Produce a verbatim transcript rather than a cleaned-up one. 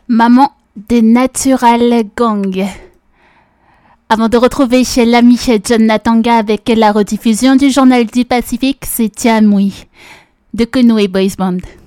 Maman des Natural Gang. Avant de retrouver chez l'ami John Natanga avec la rediffusion du Journal du Pacifique, c'est Tiamui de Konoe Boys Band.